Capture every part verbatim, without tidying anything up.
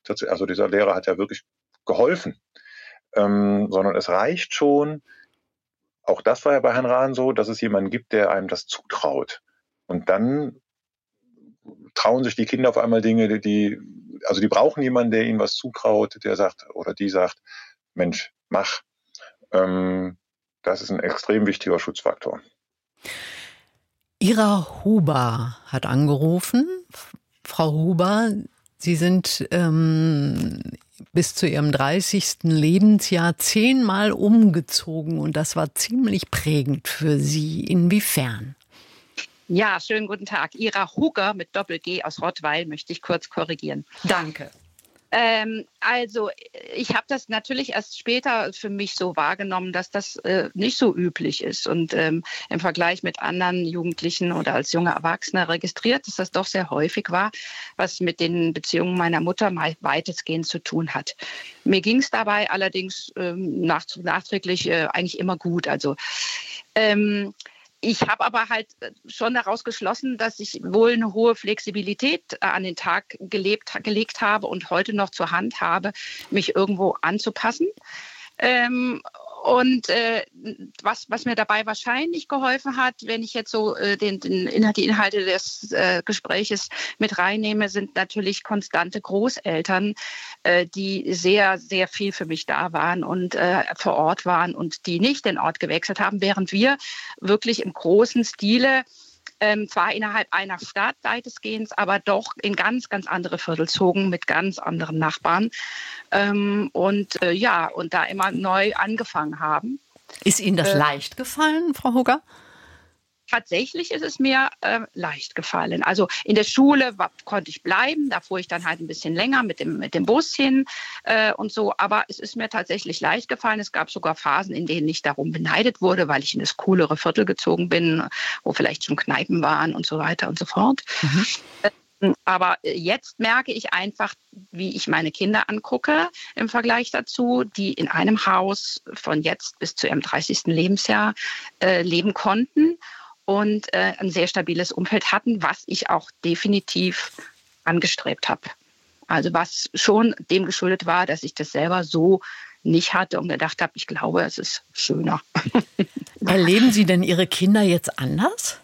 also dieser Lehrer hat ja wirklich geholfen, ähm, sondern es reicht schon, auch das war ja bei Herrn Rahn so, dass es jemanden gibt, der einem das zutraut. Und dann trauen sich die Kinder auf einmal Dinge, die, also die brauchen jemanden, der ihnen was zutraut, der sagt oder die sagt, Mensch, mach. Ähm, das ist ein extrem wichtiger Schutzfaktor. Ira Huber hat angerufen. Frau Huber, Sie sind ähm, bis zu Ihrem dreißigsten Lebensjahr zehnmal umgezogen und das war ziemlich prägend für Sie. Inwiefern? Ja, schönen guten Tag. Ira Huger mit Doppel-G aus Rottweil möchte ich kurz korrigieren. Danke. Ähm, also ich habe das natürlich erst später für mich so wahrgenommen, dass das äh, nicht so üblich ist und ähm, im Vergleich mit anderen Jugendlichen oder als junger Erwachsener registriert, dass das doch sehr häufig war, was mit den Beziehungen meiner Mutter mal weitestgehend zu tun hat. Mir ging es dabei allerdings ähm, nach, nachträglich äh, eigentlich immer gut. Also ähm, Ich habe aber halt schon daraus geschlossen, dass ich wohl eine hohe Flexibilität an den Tag gelebt, gelegt habe und heute noch zur Hand habe, mich irgendwo anzupassen. Ähm, und äh, was, was mir dabei wahrscheinlich geholfen hat, wenn ich jetzt so äh, den, den Inhalt, die Inhalte des äh, Gespräches mit reinnehme, sind natürlich konstante Großeltern, äh, die sehr, sehr viel für mich da waren und äh, vor Ort waren und die nicht den Ort gewechselt haben, während wir wirklich im großen Stile Ähm, zwar innerhalb einer Stadt weitestgehend, aber doch in ganz, ganz andere Viertel zogen mit ganz anderen Nachbarn. Ähm, und äh, ja, und da immer neu angefangen haben. Ist Ihnen das äh, leicht gefallen, Frau Huger? Tatsächlich ist es mir äh, leicht gefallen. Also in der Schule war, konnte ich bleiben, da fuhr ich dann halt ein bisschen länger mit dem, mit dem Bus hin äh, und so. Aber es ist mir tatsächlich leicht gefallen. Es gab sogar Phasen, in denen ich darum beneidet wurde, weil ich in das coolere Viertel gezogen bin, wo vielleicht schon Kneipen waren und so weiter und so fort. Mhm. Aber jetzt merke ich einfach, wie ich meine Kinder angucke im Vergleich dazu, die in einem Haus von jetzt bis zu ihrem dreißigsten Lebensjahr äh, leben konnten und äh, ein sehr stabiles Umfeld hatten, was ich auch definitiv angestrebt habe. Also was schon dem geschuldet war, dass ich das selber so nicht hatte und gedacht habe, ich glaube, es ist schöner. Erleben Sie denn Ihre Kinder jetzt anders?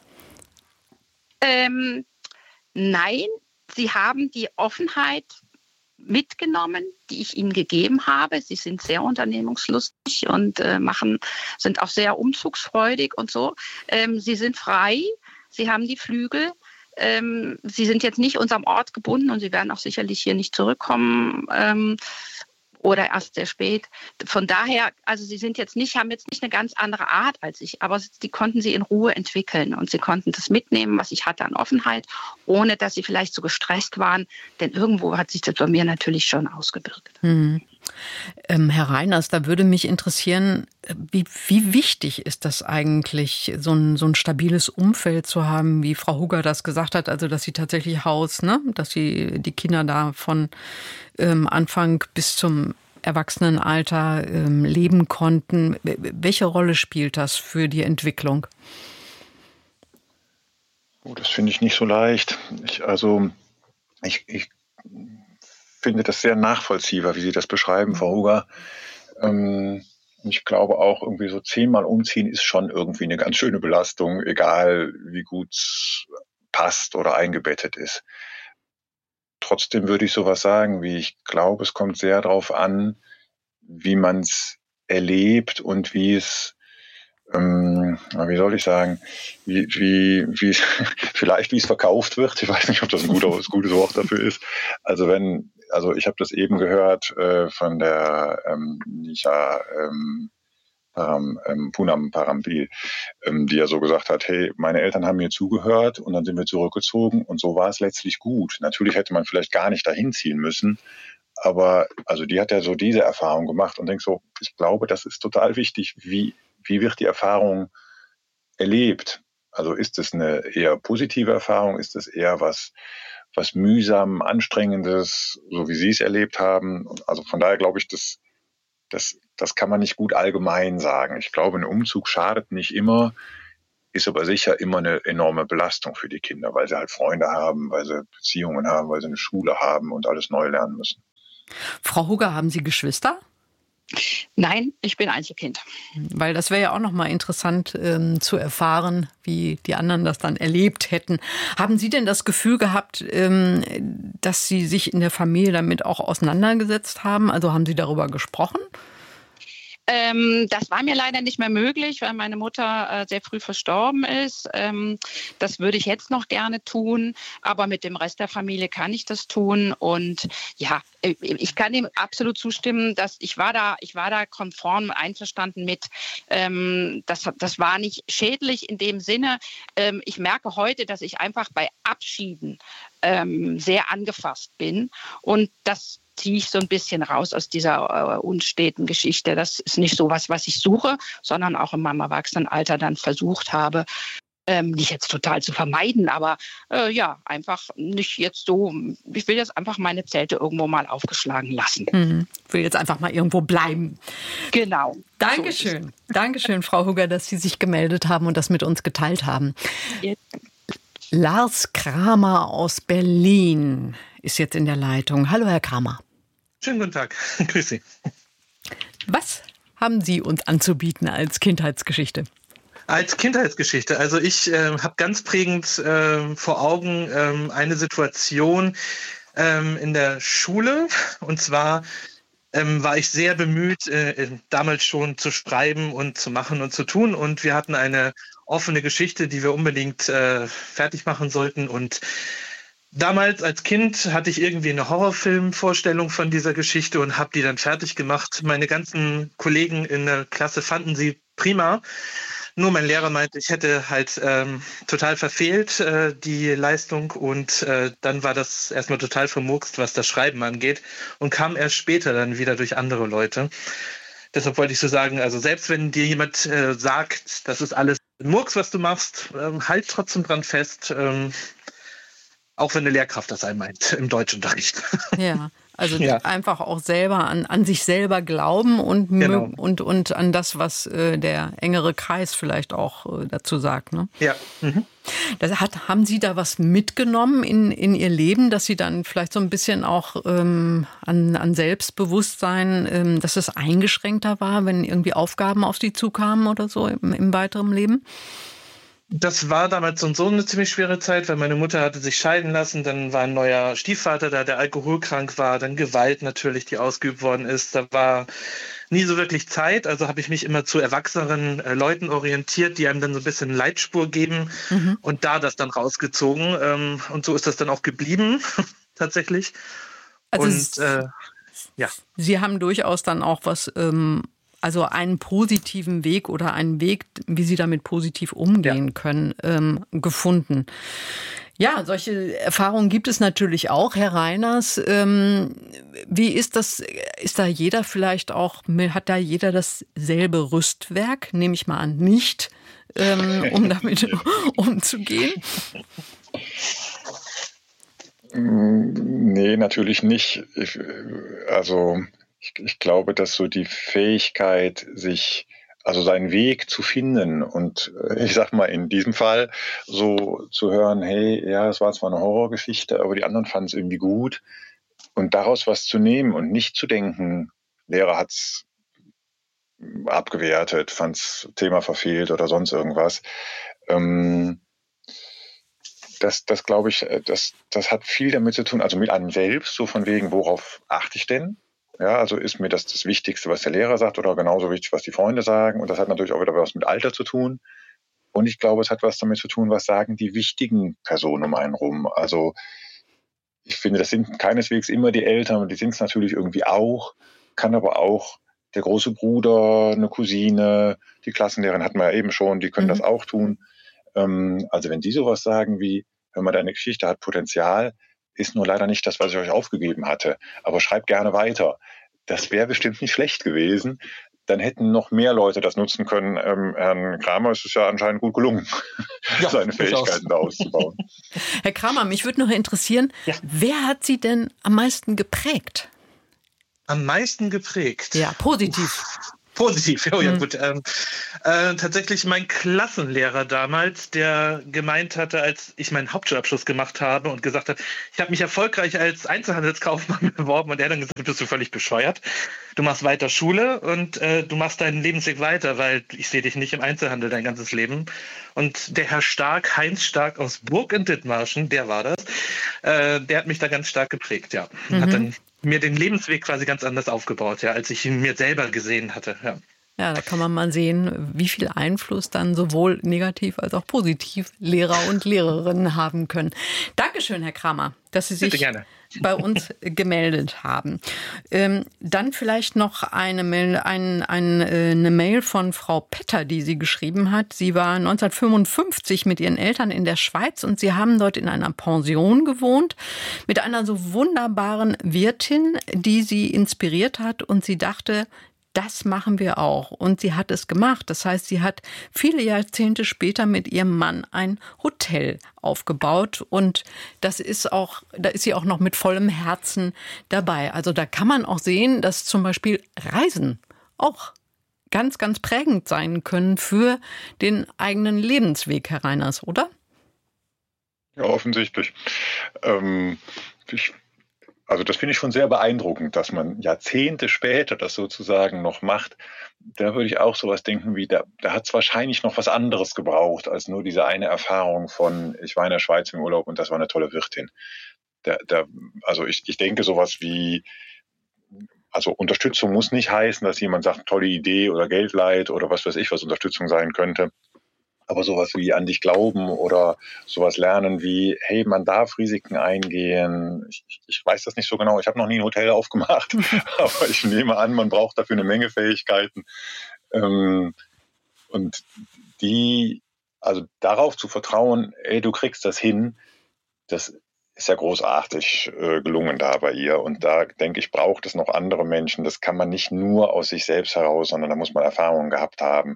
Ähm, nein, sie haben die Offenheit mitgenommen, die ich ihnen gegeben habe. Sie sind sehr unternehmungslustig und äh, machen, sind auch sehr umzugsfreudig und so. Ähm, sie sind frei, sie haben die Flügel. Ähm, sie sind jetzt nicht unserem Ort gebunden und sie werden auch sicherlich hier nicht zurückkommen. Ähm, oder erst sehr spät. Von daher, also sie sind jetzt nicht, haben jetzt nicht eine ganz andere Art als ich, aber die konnten sie in Ruhe entwickeln und sie konnten das mitnehmen, was ich hatte an Offenheit, ohne dass sie vielleicht so gestresst waren, denn irgendwo hat sich das bei mir natürlich schon ausgebürgt. Hm. Ähm, Herr Reiners, da würde mich interessieren, wie, wie wichtig ist das eigentlich, so ein, so ein stabiles Umfeld zu haben, wie Frau Huger das gesagt hat, also dass sie tatsächlich Haus, ne, dass sie die Kinder da von ähm, Anfang bis zum Erwachsenenalter ähm, leben konnten. Welche Rolle spielt das für die Entwicklung? Oh, das finde ich nicht so leicht. Ich, also ich, ich finde das sehr nachvollziehbar, wie Sie das beschreiben, Frau Huger. Ähm, ich glaube auch, irgendwie so zehnmal umziehen ist schon irgendwie eine ganz schöne Belastung, egal wie gut es passt oder eingebettet ist. Trotzdem würde ich sowas sagen, wie ich glaube, es kommt sehr darauf an, wie man es erlebt und wie es, ähm, wie soll ich sagen, wie, wie, wie vielleicht wie es verkauft wird. Ich weiß nicht, ob das ein, guter, ein gutes Wort dafür ist. Also wenn, also ich habe das eben gehört äh, von der ähm, Nisha ähm, Param, ähm, Poonam Parambil, ähm, die ja so gesagt hat, hey, meine Eltern haben mir zugehört und dann sind wir zurückgezogen und so war es letztlich gut. Natürlich hätte man vielleicht gar nicht dahin ziehen müssen, aber also die hat ja so diese Erfahrung gemacht und denkt so, ich glaube, das ist total wichtig, wie, wie wird die Erfahrung erlebt? Also ist es eine eher positive Erfahrung, ist es eher was, was mühsam, anstrengendes, so wie Sie es erlebt haben? Also von daher glaube ich, das Das, das kann man nicht gut allgemein sagen. Ich glaube, ein Umzug schadet nicht immer, ist aber sicher immer eine enorme Belastung für die Kinder, weil sie halt Freunde haben, weil sie Beziehungen haben, weil sie eine Schule haben und alles neu lernen müssen. Frau Hugger, haben Sie Geschwister? Nein, ich bin Einzelkind. Weil das wäre ja auch noch mal interessant ähm, zu erfahren, wie die anderen das dann erlebt hätten. Haben Sie denn das Gefühl gehabt, ähm, dass Sie sich in der Familie damit auch auseinandergesetzt haben? Also haben Sie darüber gesprochen? Ähm, das war mir leider nicht mehr möglich, weil meine Mutter äh, sehr früh verstorben ist. Ähm, das würde ich jetzt noch gerne tun, aber mit dem Rest der Familie kann ich das tun. Und ja, ich kann ihm absolut zustimmen, dass ich war da, ich war da konform einverstanden mit. Ähm, das, das war nicht schädlich in dem Sinne. Ähm, ich merke heute, dass ich einfach bei Abschieden ähm, sehr angefasst bin und das ziehe ich so ein bisschen raus aus dieser äh, unsteten Geschichte. Das ist nicht so was, was ich suche, sondern auch in meinem Erwachsenenalter dann versucht habe, ähm, nicht jetzt total zu vermeiden, aber äh, ja, einfach nicht jetzt so, ich will jetzt einfach meine Zelte irgendwo mal aufgeschlagen lassen. Hm, ich will jetzt einfach mal irgendwo bleiben. Genau. Dankeschön. So Dankeschön, Frau Hugger, dass Sie sich gemeldet haben und das mit uns geteilt haben. Ja. Lars Kramer aus Berlin ist jetzt in der Leitung. Hallo, Herr Kramer. Schönen guten Tag. Grüß Sie. Was haben Sie uns anzubieten als Kindheitsgeschichte? Als Kindheitsgeschichte. Also ich äh, habe ganz prägend äh, vor Augen äh, eine Situation äh, in der Schule. Und zwar ähm, war ich sehr bemüht, äh, damals schon zu schreiben und zu machen und zu tun. Und wir hatten eine offene Geschichte, die wir unbedingt äh, fertig machen sollten. Und damals als Kind hatte ich irgendwie eine Horrorfilmvorstellung von dieser Geschichte und habe die dann fertig gemacht. Meine ganzen Kollegen in der Klasse fanden sie prima. Nur mein Lehrer meinte, ich hätte halt ähm, total verfehlt äh, die Leistung und äh, dann war das erstmal total vermurkst, was das Schreiben angeht und kam erst später dann wieder durch andere Leute. Deshalb wollte ich so sagen, also selbst wenn dir jemand äh, sagt, das ist alles Murks, was du machst, ähm, halt trotzdem dran fest, ähm, auch wenn eine Lehrkraft das einmeint im Deutschunterricht. Ja, also ja. einfach auch selber an, an sich selber glauben und, genau. und, und an das, was äh, der engere Kreis vielleicht auch äh, dazu sagt. Ne? Ja. Mhm. Das hat, haben Sie da was mitgenommen in, in Ihr Leben, dass Sie dann vielleicht so ein bisschen auch ähm, an, an Selbstbewusstsein, ähm, dass es eingeschränkter war, wenn irgendwie Aufgaben auf Sie zukamen oder so im, im weiteren Leben? Das war damals und so eine ziemlich schwere Zeit, weil meine Mutter hatte sich scheiden lassen, dann war ein neuer Stiefvater da, der alkoholkrank war, dann Gewalt natürlich, die ausgeübt worden ist. Da war nie so wirklich Zeit, also habe ich mich immer zu erwachseneren äh, Leuten orientiert, die einem dann so ein bisschen Leitspur geben mhm. und da das dann rausgezogen. Ähm, und so ist das dann auch geblieben, tatsächlich. Also und äh, ja. Sie haben durchaus dann auch was... Ähm Also einen positiven Weg oder einen Weg, wie Sie damit positiv umgehen ja. können, ähm, gefunden. Ja, solche Erfahrungen gibt es natürlich auch, Herr Reiners. Ähm, wie ist das? Ist da jeder vielleicht auch, hat da jeder dasselbe Rüstwerk? Nehme ich mal an, nicht, ähm, um damit umzugehen? Nee, natürlich nicht. Ich, also... Ich, ich glaube, dass so die Fähigkeit, sich, also seinen Weg zu finden und ich sag mal in diesem Fall so zu hören, hey, ja, es war zwar eine Horrorgeschichte, aber die anderen fanden es irgendwie gut und daraus was zu nehmen und nicht zu denken, Lehrer hat's abgewertet, fand's Thema verfehlt oder sonst irgendwas. Ähm, das, das glaube ich, das, das hat viel damit zu tun, also mit einem selbst, so von wegen, worauf achte ich denn? Ja, also ist mir das das Wichtigste, was der Lehrer sagt oder genauso wichtig, was die Freunde sagen. Und das hat natürlich auch wieder was mit Alter zu tun. Und ich glaube, es hat was damit zu tun, was sagen die wichtigen Personen um einen rum. Also ich finde, das sind keineswegs immer die Eltern und die sind es natürlich irgendwie auch, kann aber auch der große Bruder, eine Cousine, die Klassenlehrerin hatten wir ja eben schon, die können mhm. das auch tun. Ähm, also wenn die sowas sagen wie, hör mal, deine Geschichte hat Potenzial, ist nur leider nicht das, was ich euch aufgegeben hatte. Aber schreibt gerne weiter. Das wäre bestimmt nicht schlecht gewesen. Dann hätten noch mehr Leute das nutzen können. Ähm, Herrn Kramer ist es ja anscheinend gut gelungen, ja, seine Fähigkeiten da auszubauen. Herr Kramer, mich würde noch interessieren, ja. wer hat Sie denn am meisten geprägt? Am meisten geprägt? Ja, positiv. Positiv, oh ja Mhm. gut. Ähm, äh, tatsächlich mein Klassenlehrer damals, der gemeint hatte, als ich meinen Hauptschulabschluss gemacht habe und gesagt hat, ich habe mich erfolgreich als Einzelhandelskaufmann beworben, und er dann gesagt, bist du völlig bescheuert. Du machst weiter Schule und äh, du machst deinen Lebensweg weiter, weil ich sehe dich nicht im Einzelhandel dein ganzes Leben. Und der Herr Stark, Heinz Stark aus Burg in Dithmarschen, der war das, äh, der hat mich da ganz stark geprägt, ja. Mhm. Hat dann mir den Lebensweg quasi ganz anders aufgebaut, ja, als ich ihn mir selber gesehen hatte, ja. Ja, da kann man mal sehen, wie viel Einfluss dann sowohl negativ als auch positiv Lehrer und Lehrerinnen haben können. Dankeschön, Herr Kramer, dass Sie sich Bitte gerne. bei uns gemeldet haben. Ähm, dann vielleicht noch eine Mail, ein, ein, äh, eine Mail von Frau Petter, die sie geschrieben hat. Sie war neunzehnhundertfünfundfünfzig mit ihren Eltern in der Schweiz und sie haben dort in einer Pension gewohnt mit einer so wunderbaren Wirtin, die sie inspiriert hat, und sie dachte, das machen wir auch. Und sie hat es gemacht. Das heißt, sie hat viele Jahrzehnte später mit ihrem Mann ein Hotel aufgebaut. Und das ist auch, da ist sie auch noch mit vollem Herzen dabei. Also da kann man auch sehen, dass zum Beispiel Reisen auch ganz, ganz prägend sein können für den eigenen Lebensweg, Herr Reiners, oder? Ja, offensichtlich. Ähm, ich Also das finde ich schon sehr beeindruckend, dass man Jahrzehnte später das sozusagen noch macht. Da würde ich auch sowas denken wie, da, da hat es wahrscheinlich noch was anderes gebraucht, als nur diese eine Erfahrung von, ich war in der Schweiz im Urlaub und das war eine tolle Wirtin. Da, da, also ich, ich denke sowas wie, also Unterstützung muss nicht heißen, dass jemand sagt, tolle Idee oder Geld leiht oder was weiß ich, was Unterstützung sein könnte. Aber sowas wie an dich glauben oder sowas lernen wie, hey, man darf Risiken eingehen. Ich, ich weiß das nicht so genau. Ich habe noch nie ein Hotel aufgemacht, aber ich nehme an, man braucht dafür eine Menge Fähigkeiten. Ähm, und die, also darauf zu vertrauen, ey, du kriegst das hin, das ist ja großartig äh, gelungen da bei ihr. Und da denke ich, braucht es noch andere Menschen. Das kann man nicht nur aus sich selbst heraus, sondern da muss man Erfahrungen gehabt haben.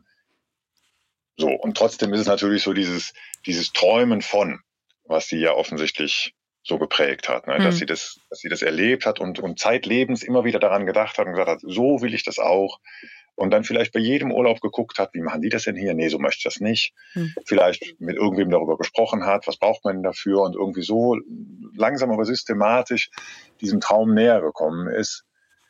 So, und trotzdem ist es natürlich so dieses, dieses Träumen von, was sie ja offensichtlich so geprägt hat, ne? Mhm. dass sie das, dass sie das erlebt hat und, und zeitlebens immer wieder daran gedacht hat und gesagt hat, so will ich das auch. Und dann vielleicht bei jedem Urlaub geguckt hat, wie machen die das denn hier? Nee, so möchte ich das nicht. Mhm. Vielleicht mit irgendwem darüber gesprochen hat, was braucht man denn dafür? Und irgendwie so langsam aber systematisch diesem Traum näher gekommen ist.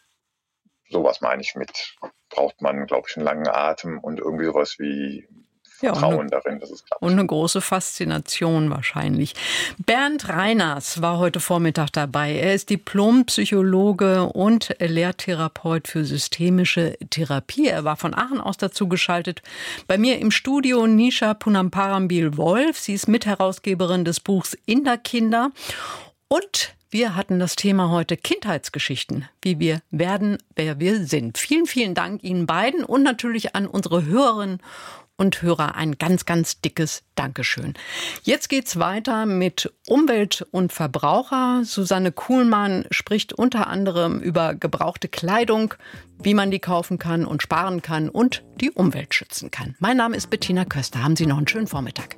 Sowas meine ich mit, braucht man, glaube ich, einen langen Atem und irgendwie sowas wie Ja, Vertrauen und darin, dass es klappt. Und eine große Faszination wahrscheinlich. Bernd Reiners war heute Vormittag dabei. Er ist Diplompsychologe und Lehrtherapeut für systemische Therapie. Er war von Aachen aus dazu geschaltet. Bei mir im Studio Nisha Punamparambil-Wolf. Sie ist Mitherausgeberin des Buchs Inderkinder. Und wir hatten das Thema heute Kindheitsgeschichten, wie wir werden, wer wir sind. Vielen, vielen Dank Ihnen beiden und natürlich an unsere Hörerinnen und Hörer ein ganz, ganz dickes Dankeschön. Jetzt geht's weiter mit Umwelt und Verbraucher. Susanne Kuhlmann spricht unter anderem über gebrauchte Kleidung, wie man die kaufen kann und sparen kann und die Umwelt schützen kann. Mein Name ist Bettina Köster. Haben Sie noch einen schönen Vormittag.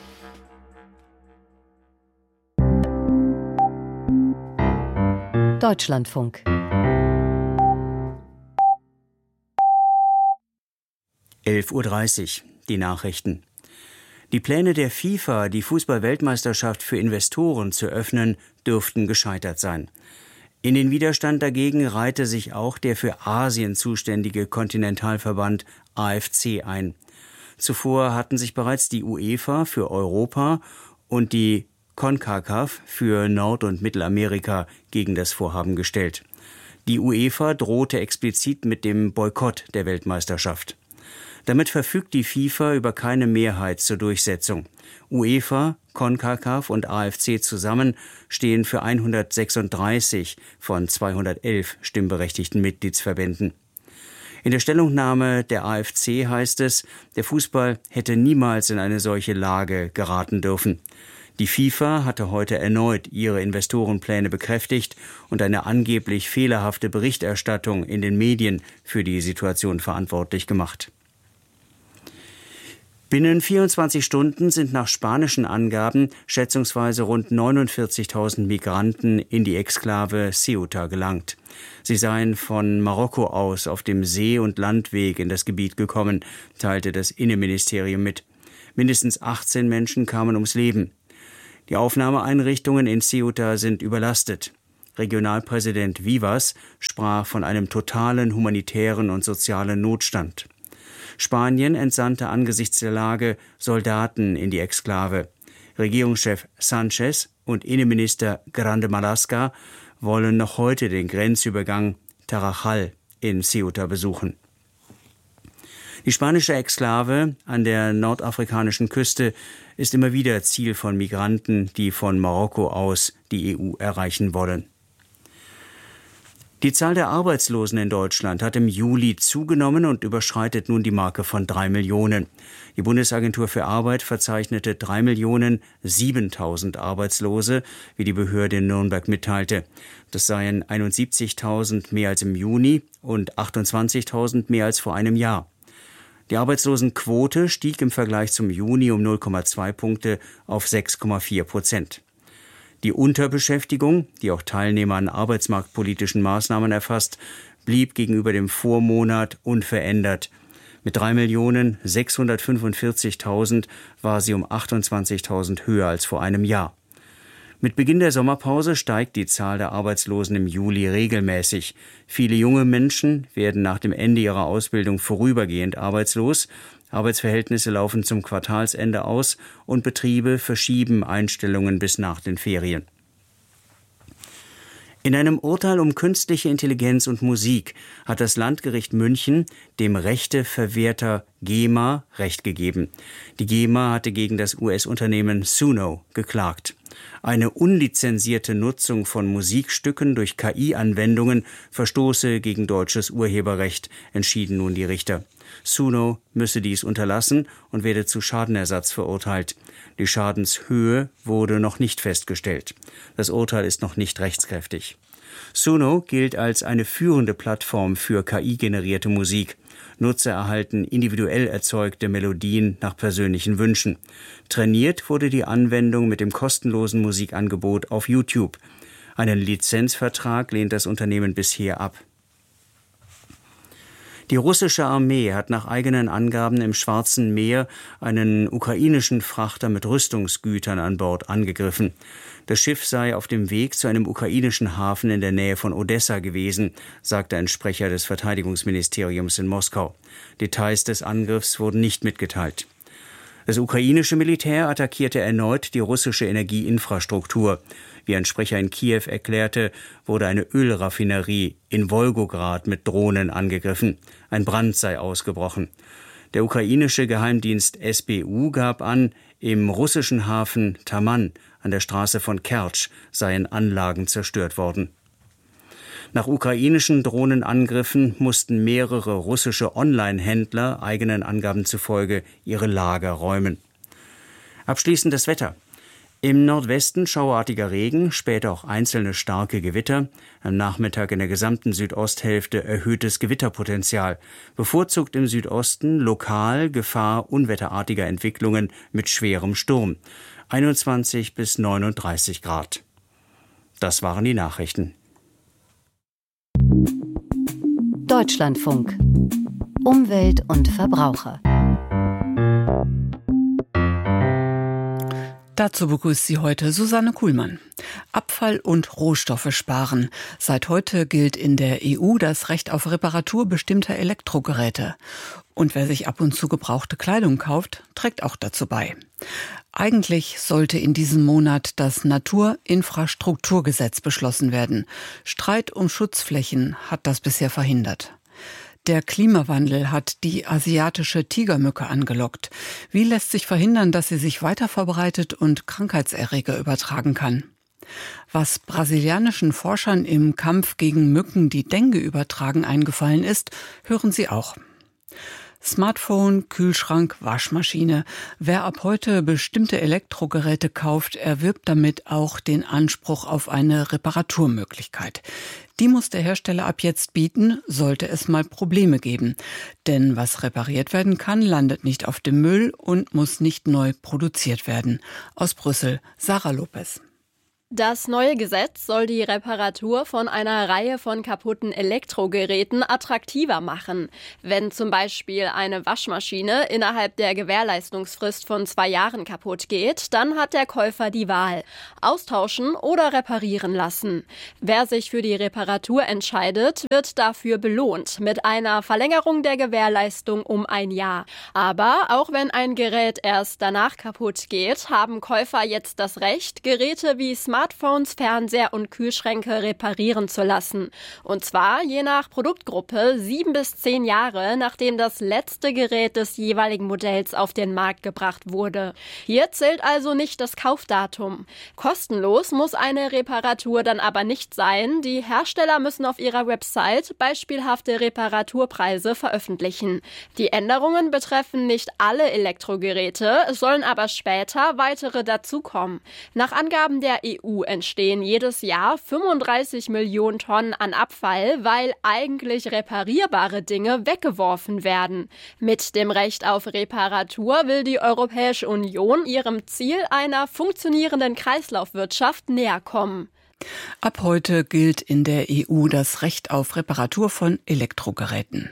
Deutschlandfunk. elf Uhr dreißig, die Nachrichten. Die Pläne der FIFA, die Fußball-Weltmeisterschaft für Investoren zu öffnen, dürften gescheitert sein. In den Widerstand dagegen reihte sich auch der für Asien zuständige Kontinentalverband A F C ein. Zuvor hatten sich bereits die UEFA für Europa und die CONCACAF für Nord- und Mittelamerika gegen das Vorhaben gestellt. Die UEFA drohte explizit mit dem Boykott der Weltmeisterschaft. Damit verfügt die FIFA über keine Mehrheit zur Durchsetzung. UEFA, CONCACAF und A F C zusammen stehen für hundertsechsunddreißig von zweihundertelf stimmberechtigten Mitgliedsverbänden. In der Stellungnahme der A F C heißt es, der Fußball hätte niemals in eine solche Lage geraten dürfen. Die FIFA hatte heute erneut ihre Investorenpläne bekräftigt und eine angeblich fehlerhafte Berichterstattung in den Medien für die Situation verantwortlich gemacht. Binnen vierundzwanzig Stunden sind nach spanischen Angaben schätzungsweise rund neunundvierzigtausend Migranten in die Exklave Ceuta gelangt. Sie seien von Marokko aus auf dem See- und Landweg in das Gebiet gekommen, teilte das Innenministerium mit. Mindestens achtzehn Menschen kamen ums Leben. Die Aufnahmeeinrichtungen in Ceuta sind überlastet. Regionalpräsident Vivas sprach von einem totalen humanitären und sozialen Notstand. Spanien entsandte angesichts der Lage Soldaten in die Exklave. Regierungschef Sánchez und Innenminister Grande Marlaska wollen noch heute den Grenzübergang Tarajal in Ceuta besuchen. Die spanische Exklave an der nordafrikanischen Küste ist immer wieder Ziel von Migranten, die von Marokko aus die E U erreichen wollen. Die Zahl der Arbeitslosen in Deutschland hat im Juli zugenommen und überschreitet nun die Marke von drei Millionen. Die Bundesagentur für Arbeit verzeichnete drei Millionen siebentausend Arbeitslose, wie die Behörde in Nürnberg mitteilte. Das seien einundsiebzigtausend mehr als im Juni und achtundzwanzigtausend mehr als vor einem Jahr. Die Arbeitslosenquote stieg im Vergleich zum Juni um null Komma zwei Punkte auf sechs Komma vier Prozent. Die Unterbeschäftigung, die auch Teilnehmer an arbeitsmarktpolitischen Maßnahmen erfasst, blieb gegenüber dem Vormonat unverändert. Mit drei Millionen sechshundertfünfundvierzigtausend war sie um achtundzwanzigtausend höher als vor einem Jahr. Mit Beginn der Sommerpause steigt die Zahl der Arbeitslosen im Juli regelmäßig. Viele junge Menschen werden nach dem Ende ihrer Ausbildung vorübergehend arbeitslos. Arbeitsverhältnisse laufen zum Quartalsende aus und Betriebe verschieben Einstellungen bis nach den Ferien. In einem Urteil um künstliche Intelligenz und Musik hat das Landgericht München dem Rechteverwerter GEMA Recht gegeben. Die GEMA hatte gegen das U S-Unternehmen Suno geklagt. Eine unlizenzierte Nutzung von Musikstücken durch K I-Anwendungen verstoße gegen deutsches Urheberrecht, entschieden nun die Richter. Suno müsse dies unterlassen und werde zu Schadenersatz verurteilt. Die Schadenshöhe wurde noch nicht festgestellt. Das Urteil ist noch nicht rechtskräftig. Suno gilt als eine führende Plattform für K I-generierte Musik. Nutzer erhalten individuell erzeugte Melodien nach persönlichen Wünschen. Trainiert wurde die Anwendung mit dem kostenlosen Musikangebot auf YouTube. Einen Lizenzvertrag lehnt das Unternehmen bisher ab. Die russische Armee hat nach eigenen Angaben im Schwarzen Meer einen ukrainischen Frachter mit Rüstungsgütern an Bord angegriffen. Das Schiff sei auf dem Weg zu einem ukrainischen Hafen in der Nähe von Odessa gewesen, sagte ein Sprecher des Verteidigungsministeriums in Moskau. Details des Angriffs wurden nicht mitgeteilt. Das ukrainische Militär attackierte erneut die russische Energieinfrastruktur. Wie ein Sprecher in Kiew erklärte, wurde eine Ölraffinerie in Wolgograd mit Drohnen angegriffen. Ein Brand sei ausgebrochen. Der ukrainische Geheimdienst S B U gab an, im russischen Hafen Taman an der Straße von Kertsch seien Anlagen zerstört worden. Nach ukrainischen Drohnenangriffen mussten mehrere russische Online-Händler eigenen Angaben zufolge ihre Lager räumen. Abschließend das Wetter. Im Nordwesten schauerartiger Regen, später auch einzelne starke Gewitter. Am Nachmittag in der gesamten Südosthälfte erhöhtes Gewitterpotenzial. Bevorzugt im Südosten lokal Gefahr unwetterartiger Entwicklungen mit schwerem Sturm. einundzwanzig bis neununddreißig Grad. Das waren die Nachrichten. Deutschlandfunk. Umwelt und Verbraucher. Dazu begrüßt sie heute Susanne Kuhlmann. Abfall und Rohstoffe sparen. Seit heute gilt in der E U das Recht auf Reparatur bestimmter Elektrogeräte. Und wer sich ab und zu gebrauchte Kleidung kauft, trägt auch dazu bei. Eigentlich sollte in diesem Monat das Naturinfrastrukturgesetz beschlossen werden. Streit um Schutzflächen hat das bisher verhindert. Der Klimawandel hat die asiatische Tigermücke angelockt. Wie lässt sich verhindern, dass sie sich weiter verbreitet und Krankheitserreger übertragen kann? Was brasilianischen Forschern im Kampf gegen Mücken, die Dengue übertragen, eingefallen ist, hören Sie auch. Smartphone, Kühlschrank, Waschmaschine. Wer ab heute bestimmte Elektrogeräte kauft, erwirbt damit auch den Anspruch auf eine Reparaturmöglichkeit. Die muss der Hersteller ab jetzt bieten, sollte es mal Probleme geben. Denn was repariert werden kann, landet nicht auf dem Müll und muss nicht neu produziert werden. Aus Brüssel, Sarah Lopez. Das neue Gesetz soll die Reparatur von einer Reihe von kaputten Elektrogeräten attraktiver machen. Wenn zum Beispiel eine Waschmaschine innerhalb der Gewährleistungsfrist von zwei Jahren kaputt geht, dann hat der Käufer die Wahl: austauschen oder reparieren lassen. Wer sich für die Reparatur entscheidet, wird dafür belohnt mit einer Verlängerung der Gewährleistung um ein Jahr. Aber auch wenn ein Gerät erst danach kaputt geht, haben Käufer jetzt das Recht, Geräte wie Smartphones, Smartphones, Fernseher und Kühlschränke reparieren zu lassen. Und zwar je nach Produktgruppe sieben bis zehn Jahre, nachdem das letzte Gerät des jeweiligen Modells auf den Markt gebracht wurde. Hier zählt also nicht das Kaufdatum. Kostenlos muss eine Reparatur dann aber nicht sein. Die Hersteller müssen auf ihrer Website beispielhafte Reparaturpreise veröffentlichen. Die Änderungen betreffen nicht alle Elektrogeräte, es sollen aber später weitere dazukommen. Nach Angaben der E U entstehen jedes Jahr fünfunddreißig Millionen Tonnen an Abfall, weil eigentlich reparierbare Dinge weggeworfen werden. Mit dem Recht auf Reparatur will die Europäische Union ihrem Ziel einer funktionierenden Kreislaufwirtschaft näher kommen. Ab heute gilt in der E U das Recht auf Reparatur von Elektrogeräten.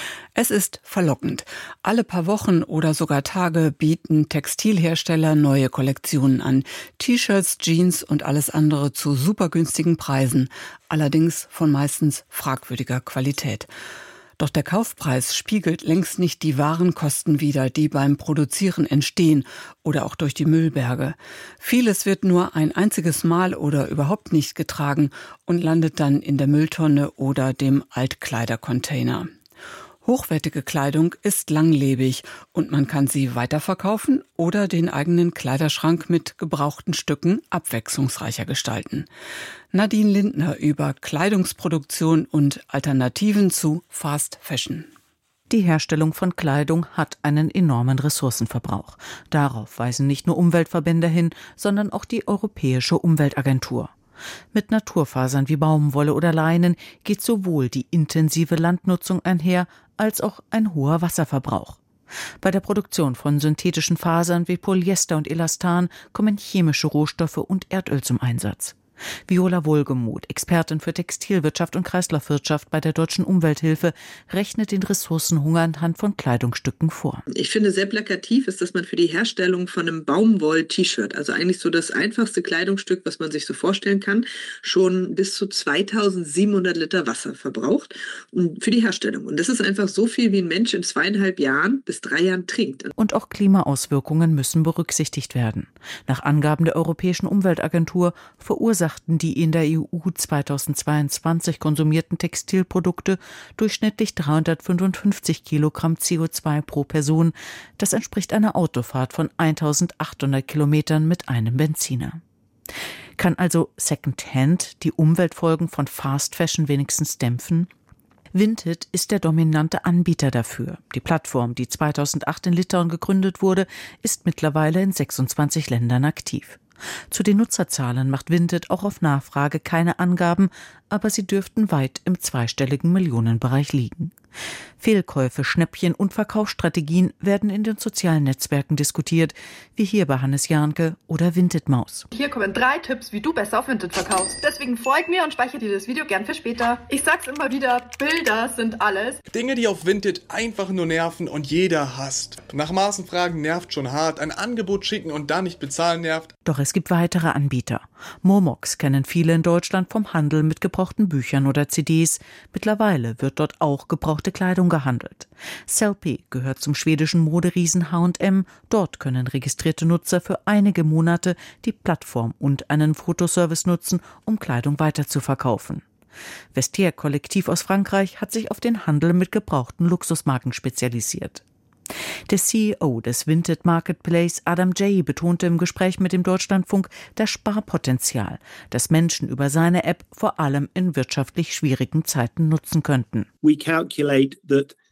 Es ist verlockend. Alle paar Wochen oder sogar Tage bieten Textilhersteller neue Kollektionen an. T-Shirts, Jeans und alles andere zu super günstigen Preisen. Allerdings von meistens fragwürdiger Qualität. Doch der Kaufpreis spiegelt längst nicht die wahren Kosten wider, die beim Produzieren entstehen oder auch durch die Müllberge. Vieles wird nur ein einziges Mal oder überhaupt nicht getragen und landet dann in der Mülltonne oder dem Altkleidercontainer. Hochwertige Kleidung ist langlebig und man kann sie weiterverkaufen oder den eigenen Kleiderschrank mit gebrauchten Stücken abwechslungsreicher gestalten. Nadine Lindner über Kleidungsproduktion und Alternativen zu Fast Fashion. Die Herstellung von Kleidung hat einen enormen Ressourcenverbrauch. Darauf weisen nicht nur Umweltverbände hin, sondern auch die Europäische Umweltagentur. Mit Naturfasern wie Baumwolle oder Leinen geht sowohl die intensive Landnutzung einher, als auch ein hoher Wasserverbrauch. Bei der Produktion von synthetischen Fasern wie Polyester und Elastan kommen chemische Rohstoffe und Erdöl zum Einsatz. Viola Wohlgemuth, Expertin für Textilwirtschaft und Kreislaufwirtschaft bei der Deutschen Umwelthilfe, rechnet den Ressourcenhunger anhand von Kleidungsstücken vor. Ich finde, sehr plakativ ist, dass man für die Herstellung von einem Baumwoll-T-Shirt, also eigentlich so das einfachste Kleidungsstück, was man sich so vorstellen kann, schon bis zu zweitausendsiebenhundert Liter Wasser verbraucht und für die Herstellung. Und das ist einfach so viel, wie ein Mensch in zweieinhalb Jahren bis drei Jahren trinkt. Und auch Klimaauswirkungen müssen berücksichtigt werden. Nach Angaben der Europäischen Umweltagentur verursacht die in der E U zweitausendzweiundzwanzig konsumierten Textilprodukte durchschnittlich dreihundertfünfundfünfzig Kilogramm C O zwei pro Person. Das entspricht einer Autofahrt von eintausendachthundert Kilometern mit einem Benziner. Kann also Secondhand die Umweltfolgen von Fast Fashion wenigstens dämpfen? Vinted ist der dominante Anbieter dafür. Die Plattform, die zweitausendacht in Litauen gegründet wurde, ist mittlerweile in sechsundzwanzig Ländern aktiv. Zu den Nutzerzahlen macht Vinted auch auf Nachfrage keine Angaben, aber sie dürften weit im zweistelligen Millionenbereich liegen. Fehlkäufe, Schnäppchen und Verkaufsstrategien werden in den sozialen Netzwerken diskutiert, wie hier bei Hannes Jahnke oder Vinted Maus. Hier kommen drei Tipps, wie du besser auf Vinted verkaufst. Deswegen folg mir und speichere dir das Video gern für später. Ich sag's immer wieder, Bilder sind alles. Dinge, die auf Vinted einfach nur nerven und jeder hasst. Nach Maßen fragen nervt schon hart, ein Angebot schicken und dann nicht bezahlen nervt. Doch es gibt weitere Anbieter. Momox kennen viele in Deutschland vom Handel mit gebrauchten Büchern oder C Ds. Mittlerweile wird dort auch gebrauchte Kleidung gehandelt. Sellpy gehört zum schwedischen Moderiesen H und M. Dort können registrierte Nutzer für einige Monate die Plattform und einen Fotoservice nutzen, um Kleidung weiterzuverkaufen. Vestiaire Kollektiv aus Frankreich hat sich auf den Handel mit gebrauchten Luxusmarken spezialisiert. Der C E O des Vinted Marketplace, Adam Jay, betonte im Gespräch mit dem Deutschlandfunk das Sparpotenzial, das Menschen über seine App vor allem in wirtschaftlich schwierigen Zeiten nutzen könnten. We calculate that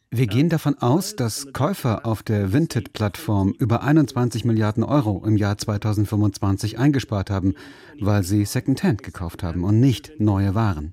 Wir gehen davon aus, dass Käufer auf der Vinted-Plattform über einundzwanzig Milliarden Euro im Jahr zweitausendfünfundzwanzig eingespart haben, weil sie Secondhand gekauft haben und nicht neue Waren.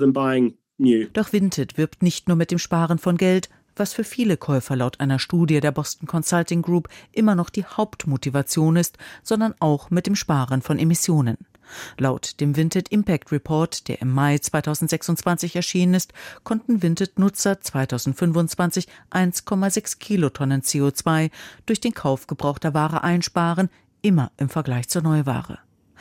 Doch Vinted wirbt nicht nur mit dem Sparen von Geld, was für viele Käufer laut einer Studie der Boston Consulting Group immer noch die Hauptmotivation ist, sondern auch mit dem Sparen von Emissionen. Laut dem Vinted Impact Report, der im Mai zweitausendsechsundzwanzig erschienen ist, konnten Vinted-Nutzer zweitausendfünfundzwanzig eins Komma sechs Kilotonnen C O zwei durch den Kauf gebrauchter Ware einsparen, immer im Vergleich zur Neuware.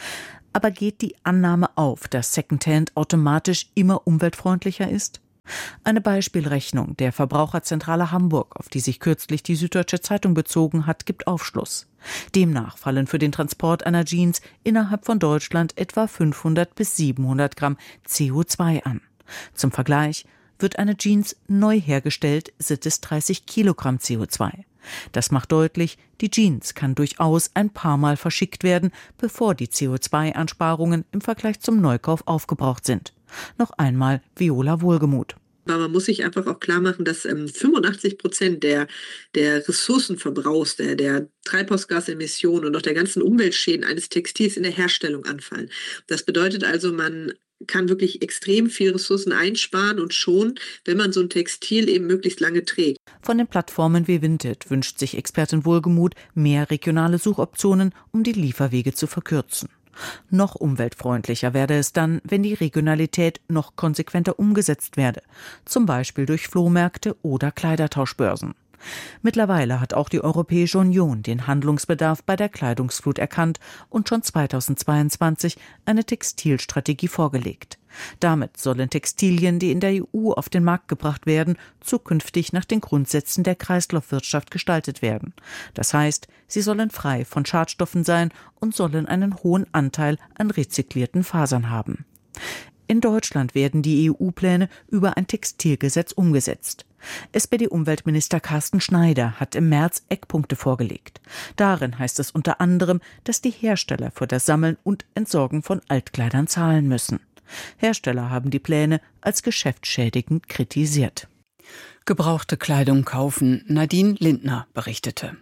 Aber geht die Annahme auf, dass Secondhand automatisch immer umweltfreundlicher ist? Eine Beispielrechnung der Verbraucherzentrale Hamburg, auf die sich kürzlich die Süddeutsche Zeitung bezogen hat, gibt Aufschluss. Demnach fallen für den Transport einer Jeans innerhalb von Deutschland etwa fünfhundert bis siebenhundert Gramm C O zwei an. Zum Vergleich: wird eine Jeans neu hergestellt, sind es dreißig Kilogramm C O zwei. Das macht deutlich, die Jeans kann durchaus ein paar Mal verschickt werden, bevor die C O zwei Einsparungen im Vergleich zum Neukauf aufgebraucht sind. Noch einmal Viola Wohlgemuth. Aber man muss sich einfach auch klar machen, dass ähm, fünfundachtzig Prozent der, der Ressourcenverbrauchs, der, der Treibhausgasemissionen und auch der ganzen Umweltschäden eines Textils in der Herstellung anfallen. Das bedeutet also, man kann wirklich extrem viel Ressourcen einsparen und schon, wenn man so ein Textil eben möglichst lange trägt. Von den Plattformen wie Vinted wünscht sich Expertin Wohlgemuth mehr regionale Suchoptionen, um die Lieferwege zu verkürzen. Noch umweltfreundlicher werde es dann, wenn die Regionalität noch konsequenter umgesetzt werde, zum Beispiel durch Flohmärkte oder Kleidertauschbörsen. Mittlerweile hat auch die Europäische Union den Handlungsbedarf bei der Kleidungsflut erkannt und schon zweitausendzweiundzwanzig eine Textilstrategie vorgelegt. Damit sollen Textilien, die in der E U auf den Markt gebracht werden, zukünftig nach den Grundsätzen der Kreislaufwirtschaft gestaltet werden. Das heißt, sie sollen frei von Schadstoffen sein und sollen einen hohen Anteil an rezyklierten Fasern haben. In Deutschland werden die E U-Pläne über ein Textilgesetz umgesetzt. S P D-Umweltminister Carsten Schneider hat im März Eckpunkte vorgelegt. Darin heißt es unter anderem, dass die Hersteller für das Sammeln und Entsorgen von Altkleidern zahlen müssen. Hersteller haben die Pläne als geschäftsschädigend kritisiert. Gebrauchte Kleidung kaufen, Nadine Lindner berichtete.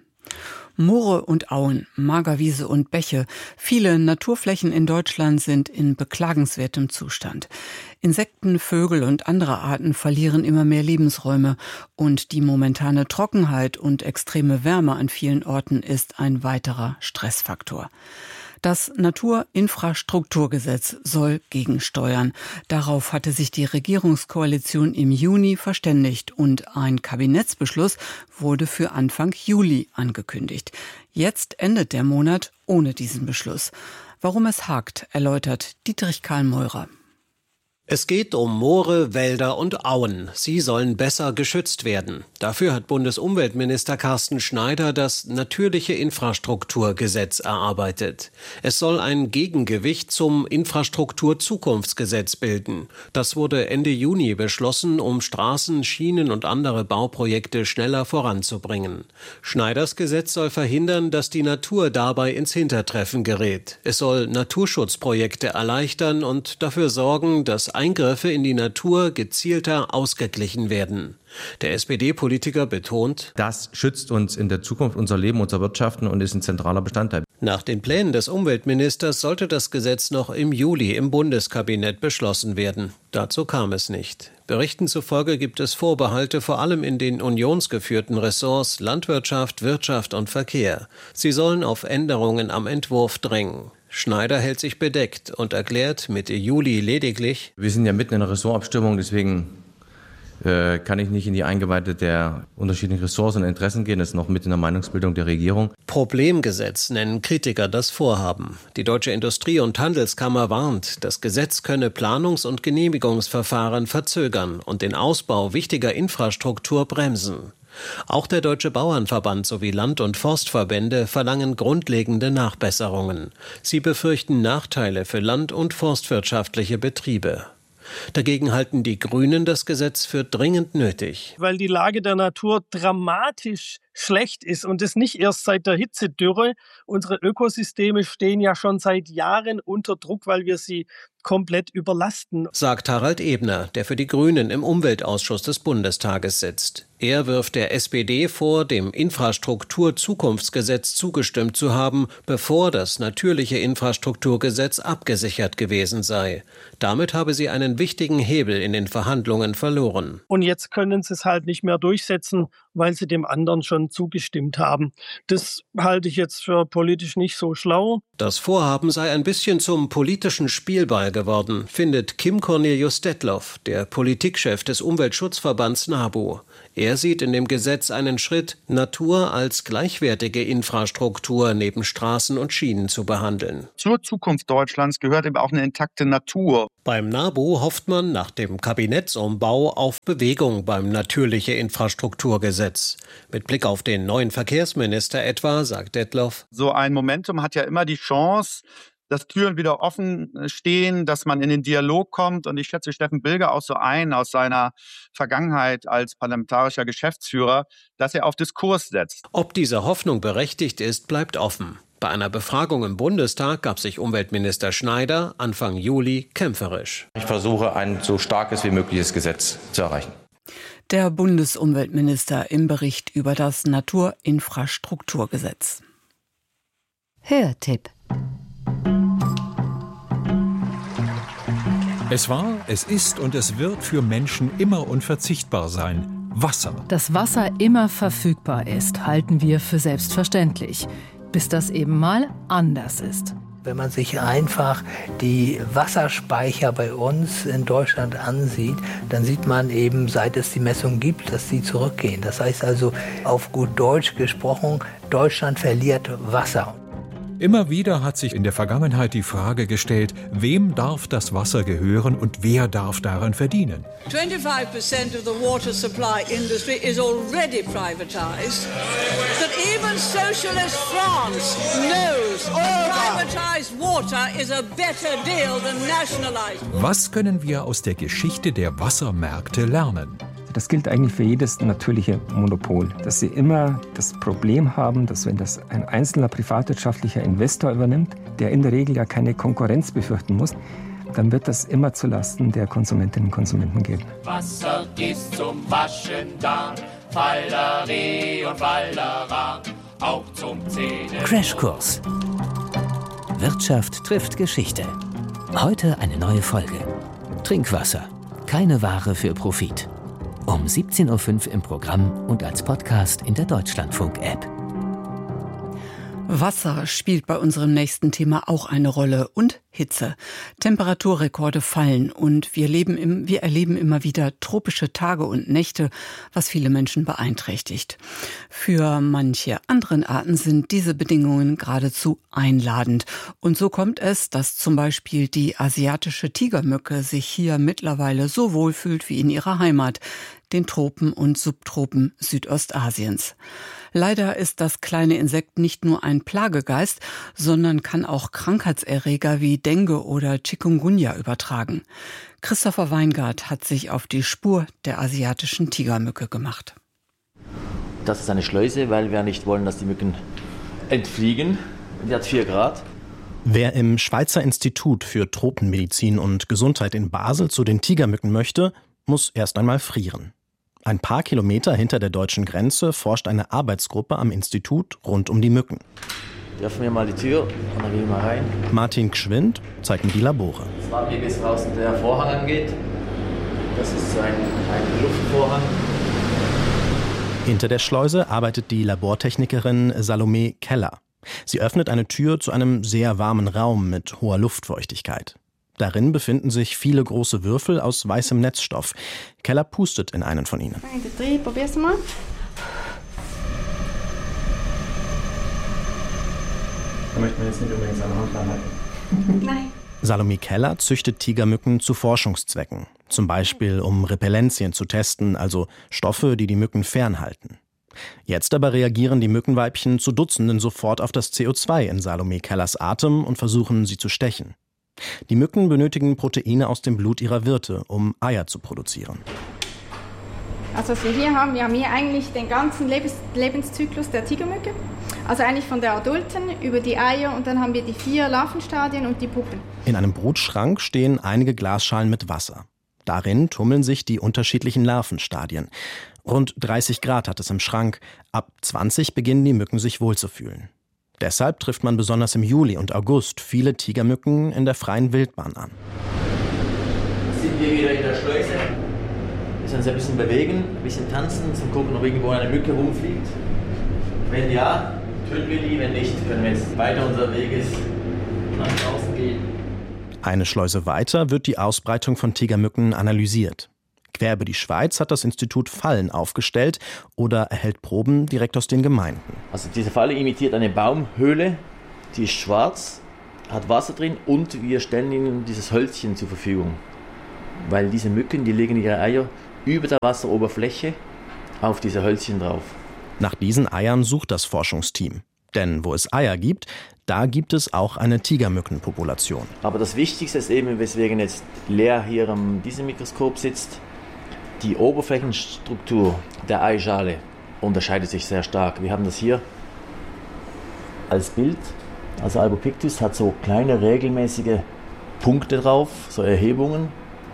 Moore und Auen, Magerwiese und Bäche, viele Naturflächen in Deutschland sind in beklagenswertem Zustand. Insekten, Vögel und andere Arten verlieren immer mehr Lebensräume und die momentane Trockenheit und extreme Wärme an vielen Orten ist ein weiterer Stressfaktor. Das Naturinfrastrukturgesetz soll gegensteuern. Darauf hatte sich die Regierungskoalition im Juni verständigt und ein Kabinettsbeschluss wurde für Anfang Juli angekündigt. Jetzt endet der Monat ohne diesen Beschluss. Warum es hakt, erläutert Dietrich Karl-Meurer. Es geht um Moore, Wälder und Auen. Sie sollen besser geschützt werden. Dafür hat Bundesumweltminister Carsten Schneider das Natürliche Infrastrukturgesetz erarbeitet. Es soll ein Gegengewicht zum Infrastrukturzukunftsgesetz bilden. Das wurde Ende Juni beschlossen, um Straßen, Schienen und andere Bauprojekte schneller voranzubringen. Schneiders Gesetz soll verhindern, dass die Natur dabei ins Hintertreffen gerät. Es soll Naturschutzprojekte erleichtern und dafür sorgen, dass Eingriffe in die Natur gezielter ausgeglichen werden. Der S P D-Politiker betont: Das schützt uns in der Zukunft unser Leben, unser Wirtschaften und ist ein zentraler Bestandteil. Nach den Plänen des Umweltministers sollte das Gesetz noch im Juli im Bundeskabinett beschlossen werden. Dazu kam es nicht. Berichten zufolge gibt es Vorbehalte vor allem in den unionsgeführten Ressorts Landwirtschaft, Wirtschaft und Verkehr. Sie sollen auf Änderungen am Entwurf drängen. Schneider hält sich bedeckt und erklärt Mitte Juli lediglich: Wir sind ja mitten in einer Ressortabstimmung, deswegen äh, kann ich nicht in die Eingeweide der unterschiedlichen Ressorts und Interessen gehen. Das ist noch mit in der Meinungsbildung der Regierung. Problemgesetz nennen Kritiker das Vorhaben. Die Deutsche Industrie- und Handelskammer warnt, das Gesetz könne Planungs- und Genehmigungsverfahren verzögern und den Ausbau wichtiger Infrastruktur bremsen. Auch der Deutsche Bauernverband sowie Land- und Forstverbände verlangen grundlegende Nachbesserungen. Sie befürchten Nachteile für land- und forstwirtschaftliche Betriebe. Dagegen halten die Grünen das Gesetz für dringend nötig. Weil die Lage der Natur dramatisch schlecht ist und das nicht erst seit der Hitzedürre. Unsere Ökosysteme stehen ja schon seit Jahren unter Druck, weil wir sie komplett überlasten. Sagt Harald Ebner, der für die Grünen im Umweltausschuss des Bundestages sitzt. Er wirft der S P D vor, dem Infrastrukturzukunftsgesetz zugestimmt zu haben, bevor das natürliche Infrastrukturgesetz abgesichert gewesen sei. Damit habe sie einen wichtigen Hebel in den Verhandlungen verloren. Und jetzt können sie es halt nicht mehr durchsetzen, weil sie dem anderen schon zugestimmt haben. Das halte ich jetzt für politisch nicht so schlau. Das Vorhaben sei ein bisschen zum politischen Spielball geworden, findet Kim Cornelius Detloff, der Politikchef des Umweltschutzverbands NABU. Er sieht in dem Gesetz einen Schritt, Natur als gleichwertige Infrastruktur neben Straßen und Schienen zu behandeln. Zur Zukunft Deutschlands gehört eben auch eine intakte Natur. Beim NABU hofft man nach dem Kabinettsumbau auf Bewegung beim natürliche Infrastrukturgesetz. Mit Blick auf den neuen Verkehrsminister etwa, sagt Detloff. So ein Momentum hat ja immer die Chance, dass Türen wieder offen stehen, dass man in den Dialog kommt. Und ich schätze Steffen Bilger auch so ein aus seiner Vergangenheit als parlamentarischer Geschäftsführer, dass er auf Diskurs setzt. Ob diese Hoffnung berechtigt ist, bleibt offen. Bei einer Befragung im Bundestag gab sich Umweltminister Schneider Anfang Juli kämpferisch. Ich versuche, ein so starkes wie mögliches Gesetz zu erreichen. Der Bundesumweltminister im Bericht über das Naturinfrastrukturgesetz. Hörtipp. Es war, es ist und es wird für Menschen immer unverzichtbar sein. Wasser. Dass Wasser immer verfügbar ist, halten wir für selbstverständlich. Bis das eben mal anders ist. Wenn man sich einfach die Wasserspeicher bei uns in Deutschland ansieht, dann sieht man eben, seit es die Messung gibt, dass sie zurückgehen. Das heißt also, auf gut Deutsch gesprochen, Deutschland verliert Wasser. Immer wieder hat sich in der Vergangenheit die Frage gestellt, wem darf das Wasser gehören und wer darf daran verdienen? twenty-five percent of the water supply industry is already privatized. But even socialist France knows privatized water is a better deal than nationalized water. Was können wir aus der Geschichte der Wassermärkte lernen? Das gilt eigentlich für jedes natürliche Monopol, dass sie immer das Problem haben, dass wenn das ein einzelner privatwirtschaftlicher Investor übernimmt, der in der Regel ja keine Konkurrenz befürchten muss, dann wird das immer zulasten der Konsumentinnen und Konsumenten gehen. Wasser ist zum Waschen da, Falleri und Fallera, auch zum Zähnen. Crashkurs. Wirtschaft trifft Geschichte. Heute eine neue Folge. Trinkwasser. Keine Ware für Profit. Um siebzehn Uhr fünf im Programm und als Podcast in der Deutschlandfunk-App. Wasser spielt bei unserem nächsten Thema auch eine Rolle und Hitze. Temperaturrekorde fallen und wir, leben im, wir erleben immer wieder tropische Tage und Nächte, was viele Menschen beeinträchtigt. Für manche anderen Arten sind diese Bedingungen geradezu einladend. Und so kommt es, dass zum Beispiel die asiatische Tigermücke sich hier mittlerweile so wohlfühlt wie in ihrer Heimat, den Tropen und Subtropen Südostasiens. Leider ist das kleine Insekt nicht nur ein Plagegeist, sondern kann auch Krankheitserreger wie Dengue oder Chikungunya übertragen. Christopher Weingart hat sich auf die Spur der asiatischen Tigermücke gemacht. Das ist eine Schleuse, weil wir nicht wollen, dass die Mücken entfliegen. Die hat vier Grad. Wer im Schweizer Institut für Tropenmedizin und Gesundheit in Basel zu den Tigermücken möchte, muss erst einmal frieren. Ein paar Kilometer hinter der deutschen Grenze forscht eine Arbeitsgruppe am Institut rund um die Mücken. Wir öffnen wir mal die Tür und dann gehen wir mal rein. Martin Gschwind zeigt mir die Labore. Das war hier, bis draußen der Vorhang angeht. Das ist ein, ein Luftvorhang. Hinter der Schleuse arbeitet die Labortechnikerin Salome Keller. Sie öffnet eine Tür zu einem sehr warmen Raum mit hoher Luftfeuchtigkeit. Darin befinden sich viele große Würfel aus weißem Netzstoff. Keller pustet in einen von ihnen. Drei, probier's mal. Da möchten wir jetzt nicht unbedingt seine Hand anhalten. Nein. Salome Keller züchtet Tigermücken zu Forschungszwecken. Zum Beispiel, um Repellenzien zu testen, also Stoffe, die die Mücken fernhalten. Jetzt aber reagieren die Mückenweibchen zu Dutzenden sofort auf das C O zwei in Salome Kellers Atem und versuchen, sie zu stechen. Die Mücken benötigen Proteine aus dem Blut ihrer Wirte, um Eier zu produzieren. Also was wir hier haben, wir haben hier eigentlich den ganzen Lebens- Lebenszyklus der Tigermücke. Also eigentlich von der Adulten über die Eier und dann haben wir die vier Larvenstadien und die Puppen. In einem Brutschrank stehen einige Glasschalen mit Wasser. Darin tummeln sich die unterschiedlichen Larvenstadien. Rund dreißig Grad hat es im Schrank. Ab zwanzig beginnen die Mücken sich wohlzufühlen. Deshalb trifft man besonders im Juli und August viele Tigermücken in der freien Wildbahn an. Sind wir wieder in der Schleuse? Wir müssen uns ein bisschen bewegen, ein bisschen tanzen, zum gucken, ob irgendwo eine Mücke rumfliegt. Wenn ja, töten wir die, wenn nicht, können wir jetzt weiter unser Weges nach draußen gehen. Eine Schleuse weiter wird die Ausbreitung von Tigermücken analysiert. Quer über die Schweiz hat das Institut Fallen aufgestellt oder erhält Proben direkt aus den Gemeinden. Also diese Falle imitiert eine Baumhöhle, die ist schwarz, hat Wasser drin und wir stellen ihnen dieses Hölzchen zur Verfügung. Weil diese Mücken, die legen ihre Eier über der Wasseroberfläche auf diese Hölzchen drauf. Nach diesen Eiern sucht das Forschungsteam. Denn wo es Eier gibt, da gibt es auch eine Tigermückenpopulation. Aber das Wichtigste ist eben, weswegen jetzt Lea hier an diesem Mikroskop sitzt, die Oberflächenstruktur der Eischale unterscheidet sich sehr stark. Wir haben das hier als Bild. Also Albopictus hat so kleine regelmäßige Punkte drauf, so Erhebungen,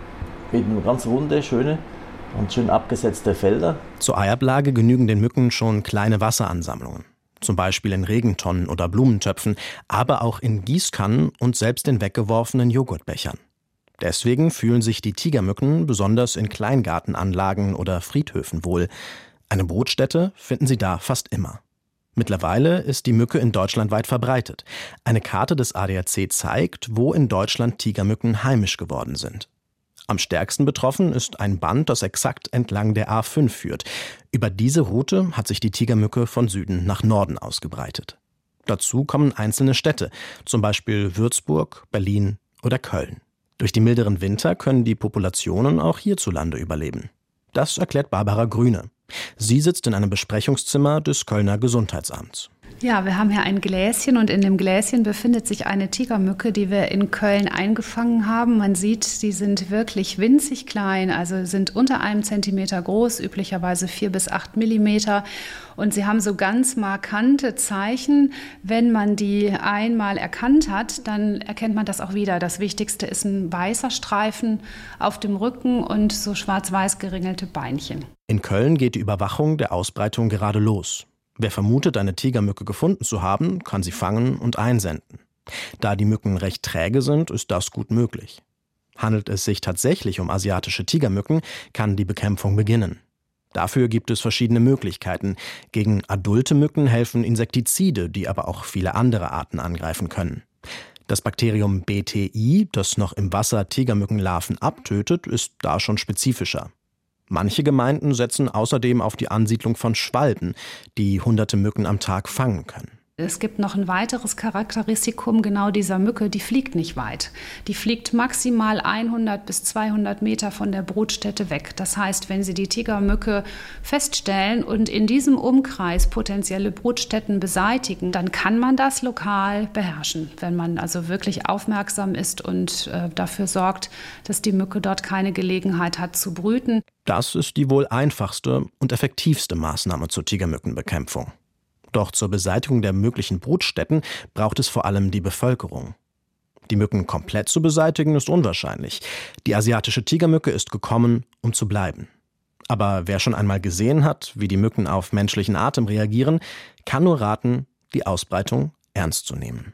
eben ganz runde, schöne und schön abgesetzte Felder. Zur Eiablage genügen den Mücken schon kleine Wasseransammlungen. Zum Beispiel in Regentonnen oder Blumentöpfen, aber auch in Gießkannen und selbst in weggeworfenen Joghurtbechern. Deswegen fühlen sich die Tigermücken besonders in Kleingartenanlagen oder Friedhöfen wohl. Eine Brutstätte finden sie da fast immer. Mittlerweile ist die Mücke in Deutschland weit verbreitet. Eine Karte des A D A C zeigt, wo in Deutschland Tigermücken heimisch geworden sind. Am stärksten betroffen ist ein Band, das exakt entlang der A fünf führt. Über diese Route hat sich die Tigermücke von Süden nach Norden ausgebreitet. Dazu kommen einzelne Städte, zum Beispiel Würzburg, Berlin oder Köln. Durch die milderen Winter können die Populationen auch hierzulande überleben. Das erklärt Barbara Grüne. Sie sitzt in einem Besprechungszimmer des Kölner Gesundheitsamts. Ja, wir haben hier ein Gläschen und in dem Gläschen befindet sich eine Tigermücke, die wir in Köln eingefangen haben. Man sieht, sie sind wirklich winzig klein, also sind unter einem Zentimeter groß, üblicherweise vier bis acht Millimeter. Und sie haben so ganz markante Zeichen. Wenn man die einmal erkannt hat, dann erkennt man das auch wieder. Das Wichtigste ist ein weißer Streifen auf dem Rücken und so schwarz-weiß geringelte Beinchen. In Köln geht die Überwachung der Ausbreitung gerade los. Wer vermutet, eine Tigermücke gefunden zu haben, kann sie fangen und einsenden. Da die Mücken recht träge sind, ist das gut möglich. Handelt es sich tatsächlich um asiatische Tigermücken, kann die Bekämpfung beginnen. Dafür gibt es verschiedene Möglichkeiten. Gegen adulte Mücken helfen Insektizide, die aber auch viele andere Arten angreifen können. Das Bakterium B T I, das noch im Wasser Tigermückenlarven abtötet, ist da schon spezifischer. Manche Gemeinden setzen außerdem auf die Ansiedlung von Schwalben, die hunderte Mücken am Tag fangen können. Es gibt noch ein weiteres Charakteristikum genau dieser Mücke, die fliegt nicht weit. Die fliegt maximal hundert bis zweihundert Meter von der Brutstätte weg. Das heißt, wenn Sie die Tigermücke feststellen und in diesem Umkreis potenzielle Brutstätten beseitigen, dann kann man das lokal beherrschen, wenn man also wirklich aufmerksam ist und äh, dafür sorgt, dass die Mücke dort keine Gelegenheit hat zu brüten. Das ist die wohl einfachste und effektivste Maßnahme zur Tigermückenbekämpfung. Doch zur Beseitigung der möglichen Brutstätten braucht es vor allem die Bevölkerung. Die Mücken komplett zu beseitigen ist unwahrscheinlich. Die asiatische Tigermücke ist gekommen, um zu bleiben. Aber wer schon einmal gesehen hat, wie die Mücken auf menschlichen Atem reagieren, kann nur raten, die Ausbreitung ernst zu nehmen.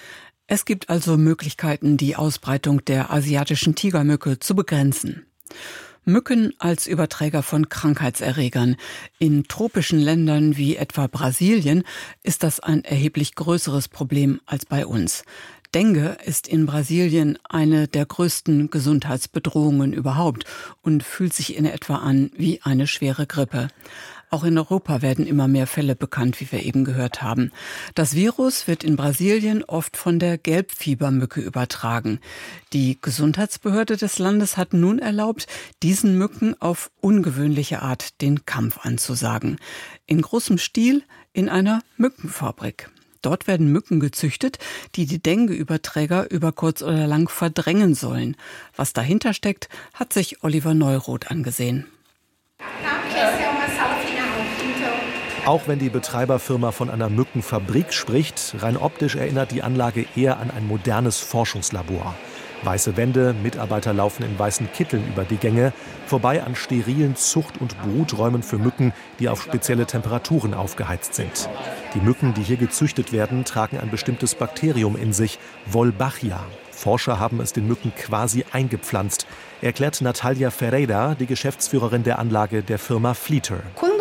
Es gibt also Möglichkeiten, die Ausbreitung der asiatischen Tigermücke zu begrenzen. Mücken als Überträger von Krankheitserregern. In tropischen Ländern wie etwa Brasilien ist das ein erheblich größeres Problem als bei uns. Dengue ist in Brasilien eine der größten Gesundheitsbedrohungen überhaupt und fühlt sich in etwa an wie eine schwere Grippe. Auch in Europa werden immer mehr Fälle bekannt, wie wir eben gehört haben. Das Virus wird in Brasilien oft von der Gelbfiebermücke übertragen. Die Gesundheitsbehörde des Landes hat nun erlaubt, diesen Mücken auf ungewöhnliche Art den Kampf anzusagen. In großem Stil in einer Mückenfabrik. Dort werden Mücken gezüchtet, die die Dengue-Überträger über kurz oder lang verdrängen sollen. Was dahinter steckt, hat sich Oliver Neuroth angesehen. Auch wenn die Betreiberfirma von einer Mückenfabrik spricht, rein optisch erinnert die Anlage eher an ein modernes Forschungslabor. Weiße Wände, Mitarbeiter laufen in weißen Kitteln über die Gänge, vorbei an sterilen Zucht- und Bruträumen für Mücken, die auf spezielle Temperaturen aufgeheizt sind. Die Mücken, die hier gezüchtet werden, tragen ein bestimmtes Bakterium in sich, Wolbachia. Forscher haben es den Mücken quasi eingepflanzt, erklärt Natalia Ferreira, die Geschäftsführerin der Anlage der Firma Fleeter.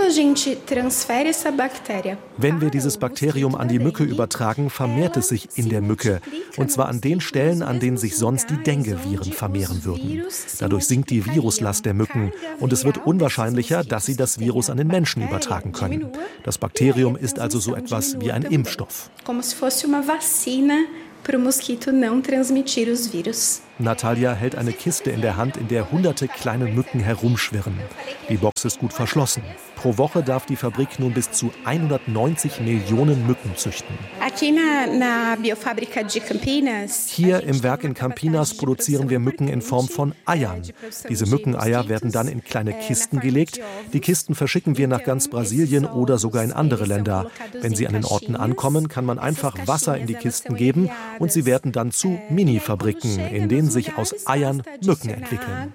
Wenn wir dieses Bakterium an die Mücke übertragen, vermehrt es sich in der Mücke. Und zwar an den Stellen, an denen sich sonst die Dengue-Viren vermehren würden. Dadurch sinkt die Viruslast der Mücken und es wird unwahrscheinlicher, dass sie das Virus an den Menschen übertragen können. Das Bakterium ist also so etwas wie ein Impfstoff. Para o mosquito não transmitir os vírus. Natalia hält eine Kiste in der Hand, in der hunderte kleine Mücken herumschwirren. Die Box ist gut verschlossen. Pro Woche darf die Fabrik nun bis zu hundertneunzig Millionen Mücken züchten. Hier im Werk in Campinas produzieren wir Mücken in Form von Eiern. Diese Mückeneier werden dann in kleine Kisten gelegt. Die Kisten verschicken wir nach ganz Brasilien oder sogar in andere Länder. Wenn sie an den Orten ankommen, kann man einfach Wasser in die Kisten geben und sie werden dann zu Mini-Fabriken, in denen sich aus Eiern Mücken entwickeln.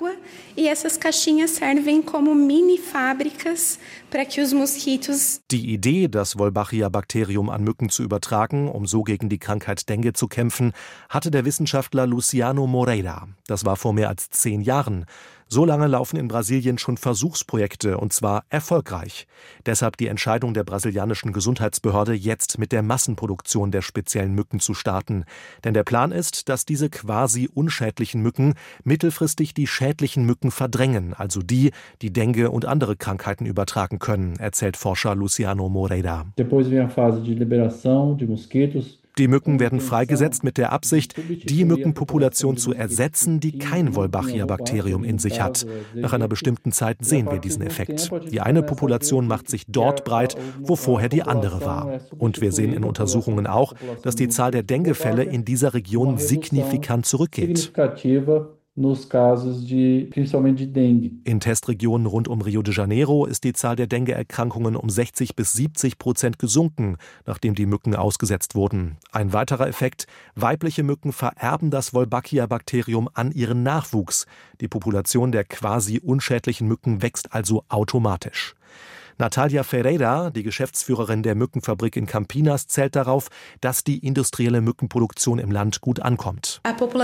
Die Idee, das Wolbachia-Bakterium an Mücken zu übertragen, um so gegen die Krankheit Dengue zu kämpfen, hatte der Wissenschaftler Luciano Moreira. Das war vor mehr als zehn Jahren. So lange laufen in Brasilien schon Versuchsprojekte, und zwar erfolgreich. Deshalb die Entscheidung der brasilianischen Gesundheitsbehörde, jetzt mit der Massenproduktion der speziellen Mücken zu starten. Denn der Plan ist, dass diese quasi unschädlichen Mücken mittelfristig die schädlichen Mücken verdrängen, also die, die Dengue und andere Krankheiten übertragen können, erzählt Forscher Luciano Moreira. Depois vem a fase de liberação de mosquitos. Die Mücken werden freigesetzt mit der Absicht, die Mückenpopulation zu ersetzen, die kein Wolbachia-Bakterium in sich hat. Nach einer bestimmten Zeit sehen wir diesen Effekt. Die eine Population macht sich dort breit, wo vorher die andere war. Und wir sehen in Untersuchungen auch, dass die Zahl der Dengue-Fälle in dieser Region signifikant zurückgeht. Nos casos de, principalmente de Dengue. In Testregionen rund um Rio de Janeiro ist die Zahl der Dengue-Erkrankungen um sechzig bis siebzig Prozent gesunken, nachdem die Mücken ausgesetzt wurden. Ein weiterer Effekt: Weibliche Mücken vererben das Wolbachia-Bakterium an ihren Nachwuchs. Die Population der quasi unschädlichen Mücken wächst also automatisch. Natalia Ferreira, die Geschäftsführerin der Mückenfabrik in Campinas, zählt darauf, dass die industrielle Mückenproduktion im Land gut ankommt.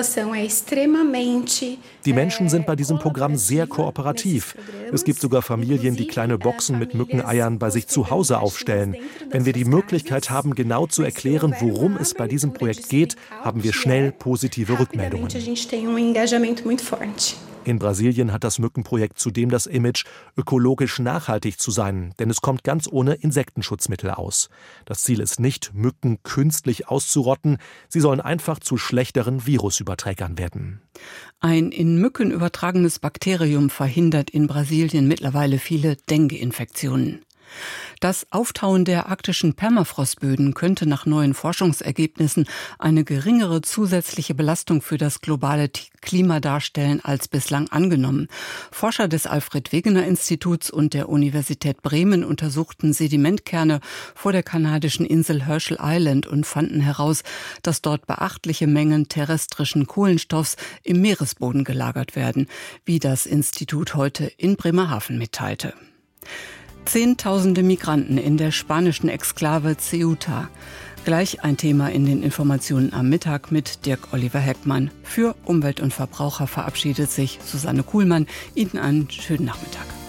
Die Menschen sind bei diesem Programm sehr kooperativ. Es gibt sogar Familien, die kleine Boxen mit Mückeneiern bei sich zu Hause aufstellen. Wenn wir die Möglichkeit haben, genau zu erklären, worum es bei diesem Projekt geht, haben wir schnell positive Rückmeldungen. In Brasilien hat das Mückenprojekt zudem das Image, ökologisch nachhaltig zu sein, denn es kommt ganz ohne Insektenschutzmittel aus. Das Ziel ist nicht, Mücken künstlich auszurotten, sie sollen einfach zu schlechteren Virusüberträgern werden. Ein in Mücken übertragenes Bakterium verhindert in Brasilien mittlerweile viele Dengue-Infektionen. Das Auftauen der arktischen Permafrostböden könnte nach neuen Forschungsergebnissen eine geringere zusätzliche Belastung für das globale Klima darstellen als bislang angenommen. Forscher des Alfred-Wegener-Instituts und der Universität Bremen untersuchten Sedimentkerne vor der kanadischen Insel Herschel Island und fanden heraus, dass dort beachtliche Mengen terrestrischen Kohlenstoffs im Meeresboden gelagert werden, wie das Institut heute in Bremerhaven mitteilte. Zehntausende Migranten in der spanischen Exklave Ceuta. Gleich ein Thema in den Informationen am Mittag mit Dirk Oliver Heckmann. Für Umwelt und Verbraucher verabschiedet sich Susanne Kuhlmann. Ihnen einen schönen Nachmittag.